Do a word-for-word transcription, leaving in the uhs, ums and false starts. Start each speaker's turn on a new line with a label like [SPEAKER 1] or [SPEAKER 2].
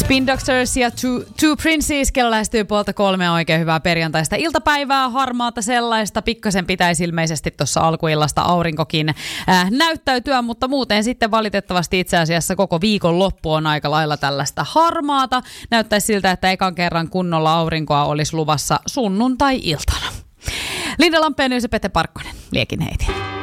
[SPEAKER 1] Spin Doctors ja Two, Two Princes, kello lähestyy puolta kolmea. Oikein hyvää perjantaista iltapäivää, harmaata sellaista. Pikkasen pitäisi ilmeisesti tuossa alkuillasta aurinkokin äh, näyttäytyä, mutta muuten sitten valitettavasti itse asiassa koko viikon loppu on aika lailla tällaista harmaata. Näyttäisi siltä, että ekan kerran kunnolla aurinkoa olisi luvassa sunnuntai-iltana. Linda Lampeen ja Pete Parkkonen, Liekin heitin.